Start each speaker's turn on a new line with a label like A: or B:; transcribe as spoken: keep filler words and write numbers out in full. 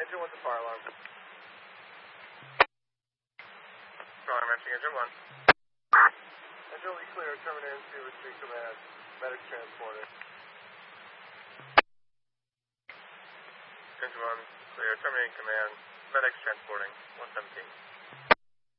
A: Engine one's a fire alarm. Strong matching engine one. Engine will be clear, terminate into retreat command. Medics transported. Engine one, clear, terminating command. Medics transporting. one seventeen.